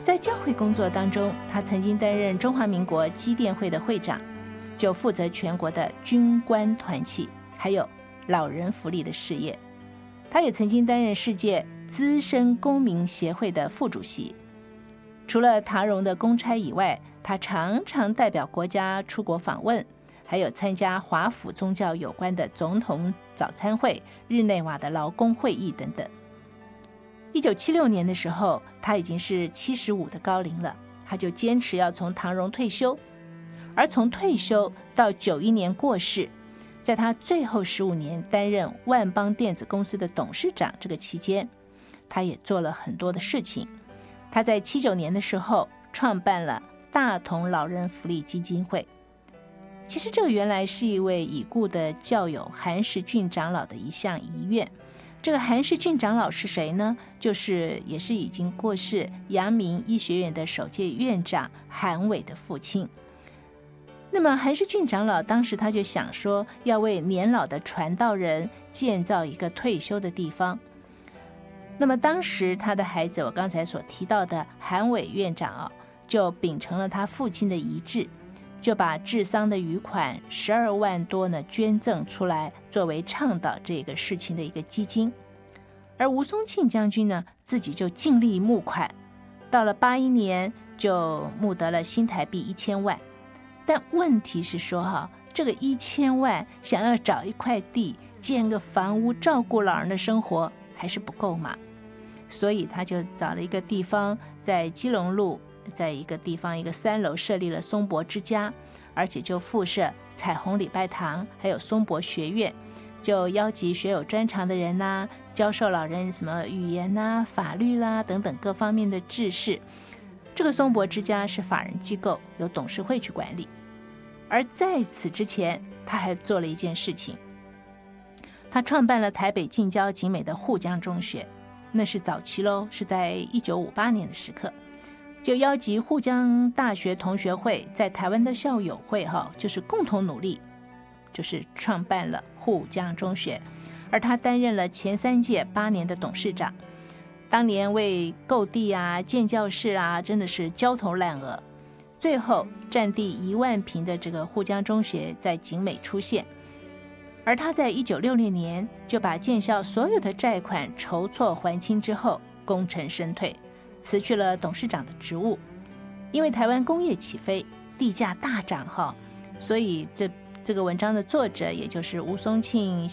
在教会工作当中，他曾经担任中华民国基甸会的会长，就负责全国的军官团契还有老人福利的事业。他也曾经担任世界资深公民协会的副主席。除了塔荣的公差以外，他常常代表国家出国访问，还有参加华府宗教有关的总统早餐会、日内瓦的劳工会议等等。1976年的时候，他已经是75的高龄了，他就坚持要从唐荣退休。而从退休到91年过世，在他最后15年担任万邦电子公司的董事长这个期间，他也做了很多的事情。他在79年的时候创办了大同老人福利基金会。其实这个原来是一位已故的教友韩世俊长老的一项遗愿。这个韩世俊长老是谁呢？也是已经过世阳明医学院的首届院长韩伟的父亲。那么韩世俊长老当时他就想说，要为年老的传道人建造一个退休的地方。那么当时他的孩子，我刚才所提到的韩伟院长就秉承了他父亲的遗志，就把治丧的余款12万多呢捐赠出来，作为倡导这个事情的一个基金。而吴松庆将军呢，自己就尽力募款，到了81年就募得了新台币1000万。但问题是说这个1000万想要找一块地建个房屋照顾老人的生活还是不够嘛，所以他就找了一个地方，在基隆路，在一个地方一个3楼设立了松柏之家，而且就附设彩虹礼拜堂，还有松柏学院，就邀集学有专长的人教授老人什么语言法律啦等等各方面的知识。这个松柏之家是法人机构，由董事会去管理。而在此之前，他还做了一件事情，他创办了台北近郊景美的沪江中学，那是早期咯，是在1958年的时刻，就邀集沪江大学同学会在台湾的校友会就是共同努力，就是创办了沪江中学。而他担任了前3届8年的董事长，当年为购地建教室真的是焦头烂额。最后占地1万坪的这个沪江中学在景美出现。而他在1966年就把建校所有的债款筹措还清之后，功成身退，辞去了董事长的职务。因为台湾工业起飞，地价大涨所以这个文章的作者，也就是吴松庆